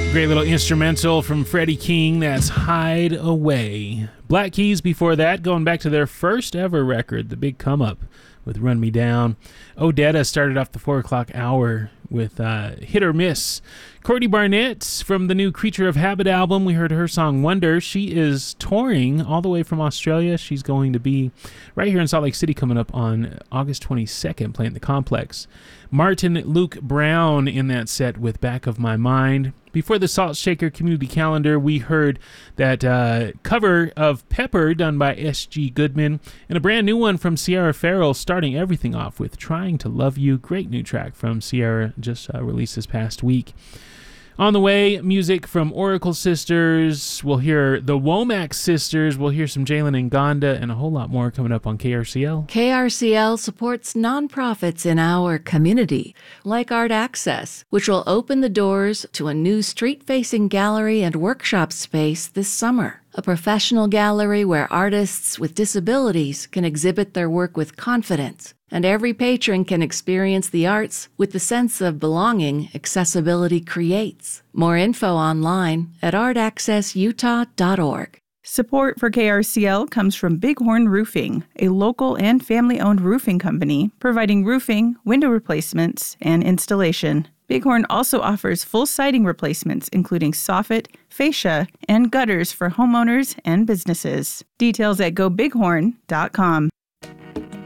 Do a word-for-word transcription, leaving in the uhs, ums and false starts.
Great little instrumental from Freddie King. That's Hide Away. Black Keys before that, going back to their first ever record, The Big Come Up, with Run Me Down. Odetta started off the four o'clock hour with uh, Hit or Miss. Courtney Barnett from the new Creature of Habit album. We heard her song Wonder. She is touring all the way from Australia. She's going to be right here in Salt Lake City coming up on August twenty-second, playing the Complex. Martin Luke Brown in that set with Back of My Mind. Before the Salt Shaker Community Calendar, we heard that uh, cover of Pepper done by S G Goodman, and a brand new one from Sierra Farrell, starting everything off with Trying to Love You. Great new track from Sierra, just uh, released this past week. On the way, music from Oracle Sisters. We'll hear the Womack Sisters. We'll hear some Jalen Ngonda and a whole lot more coming up on K R C L. K R C L supports nonprofits in our community, like Art Access, which will open the doors to a new street-facing gallery and workshop space this summer. A professional gallery where artists with disabilities can exhibit their work with confidence, and every patron can experience the arts with the sense of belonging accessibility creates. More info online at art access utah dot org. Support for K R C L comes from Bighorn Roofing, a local and family-owned roofing company providing roofing, window replacements, and installation. Bighorn also offers full siding replacements, including soffit, fascia, and gutters for homeowners and businesses. Details at go bighorn dot com.